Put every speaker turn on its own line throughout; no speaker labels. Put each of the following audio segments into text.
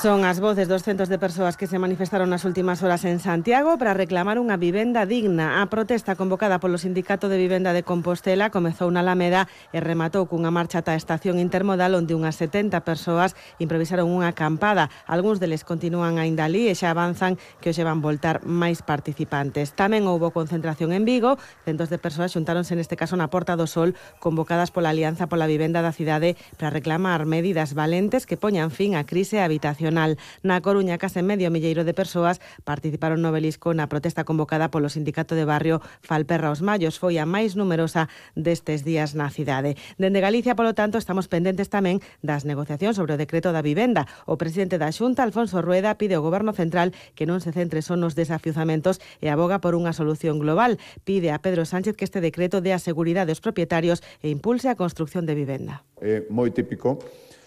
Son as voces dos centos de persoas que se manifestaron nas últimas horas en Santiago para reclamar unha vivenda digna. A protesta convocada polo Sindicato de Vivenda de Compostela comezou na Alameda e rematou cunha marcha ata a estación intermodal onde unhas 70 persoas improvisaron unha acampada. Algúns deles continúan aínda ali e xa avanzan que hoxe van voltar máis participantes. Tamén houbo concentración en Vigo. Centos de persoas xuntáronse neste caso na Porta do Sol, convocadas pola Alianza pola Vivenda da cidade para reclamar medidas valentes que poñan fin á crise habitacional. Na Coruña, case medio milleiro de persoas participaron no Belisco na protesta convocada polo Sindicato de Barrio Falperra Os Mallos. Foi a máis numerosa destes días na cidade. Dende Galicia, polo tanto, estamos pendentes tamén das negociacións sobre o decreto da vivenda. O presidente da Xunta, Alfonso Rueda, pide ao Goberno Central que non se centre só nos desafiuzamentos e aboga por unha solución global. Pide a Pedro Sánchez que este decreto dé a seguridade aos propietarios e impulse a construción de vivenda.
É moi típico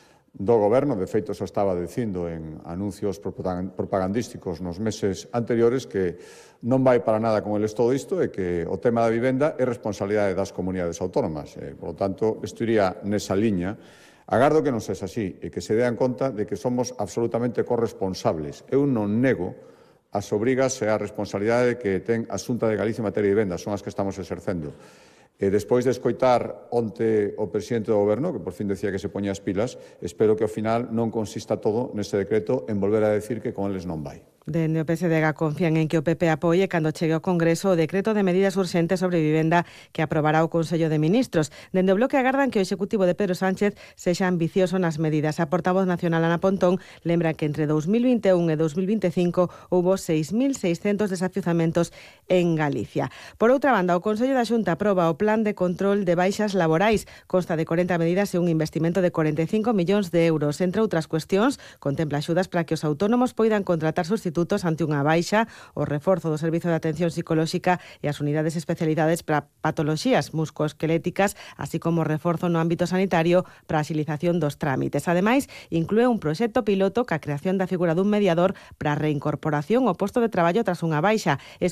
do Goberno, de feito xa estaba dicindo en anuncios propagandísticos nos meses anteriores que non vai para nada con eles todo isto e que o tema da vivenda é responsabilidade das comunidades autónomas. Por lo tanto, isto iría nesa liña. Agardo que non sexa así e que se dean conta de que somos absolutamente corresponsables. Eu non nego as obrigas e a responsabilidade que ten a Xunta de Galicia en materia de vivenda, son as que estamos exercendo. E despois de escoitar onte o presidente do Goberno, que por fin decía que se poñía as pilas, espero que ao final non consista todo nese decreto en volver a decir que con eles non vai.
Dende o PSDG confían en que o PP apoie cando chegue ao Congreso o decreto de medidas urxentes sobre vivenda que aprobará o Consello de Ministros. Dende o Bloque agardan que o Executivo de Pedro Sánchez sexa ambicioso nas medidas. A portavoz nacional Ana Pontón lembra que entre 2021 e 2025 houbo 6.600 desafiuzamentos en Galicia. Por outra banda, o Consello da Xunta aproba o Plan de Control de Baixas Laborais. Consta de 40 medidas e un investimento de 45 millóns de euros. Entre outras cuestións, contempla axudas para que os autónomos poidan contratar sustitutos ante unha baixa, o reforzo do servizo de atención psicolóxica e as unidades especialidades para patoloxías muscoesqueléticas, así como o reforzo no ámbito sanitario para a axilización dos trámites. Ademais, inclúe un proxecto piloto ca creación da figura dun mediador para a reincorporación ao posto de traballo tras unha baixa.